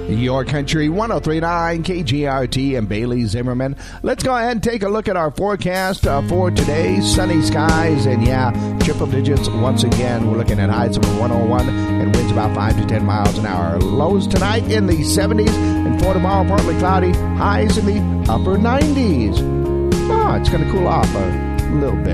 Your Country 103.9 KGRT and Bailey Zimmerman. Let's go ahead and take a look at our forecast for today. Sunny skies and, triple digits once again. We're looking at highs of 101 and winds about 5 to 10 miles an hour. Lows tonight in the 70s and for tomorrow partly cloudy. Highs in the upper 90s. It's going to cool off a little bit.